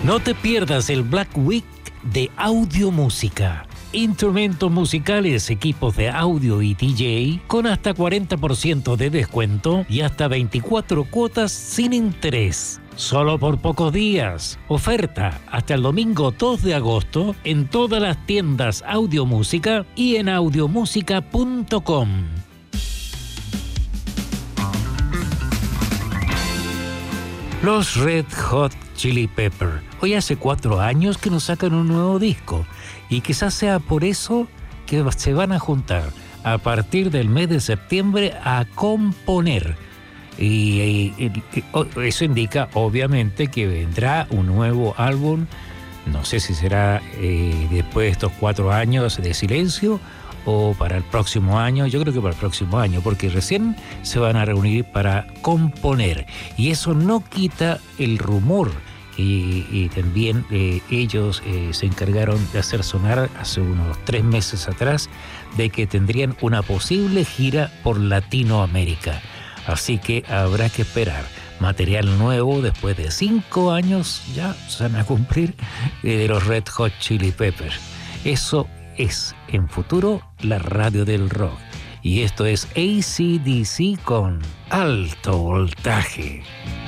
No te pierdas el Black Week de Audio Música. Instrumentos musicales, equipos de audio y DJ con hasta 40% de descuento y hasta 24 cuotas sin interés. Solo por pocos días. Oferta hasta el domingo 2 de agosto en todas las tiendas Audio Música y en audiomusica.com. Los Red Hot Chili Peppers. Hoy hace 4 años que nos sacan un nuevo disco y quizás sea por eso que se van a juntar a partir del mes de septiembre a componer. Y eso indica obviamente que vendrá un nuevo álbum. No sé si será después de estos 4 años de silencio o para el próximo año. Yo creo que para el próximo año, porque recién se van a reunir para componer. Y eso no quita el rumor. Y también ellos se encargaron de hacer sonar hace unos 3 meses atrás de que tendrían una posible gira por Latinoamérica. Así que habrá que esperar material nuevo después de 5 años, ya se van a cumplir, de los Red Hot Chili Peppers. Eso es en futuro la radio del rock. Y esto es AC/DC con Alto Voltaje.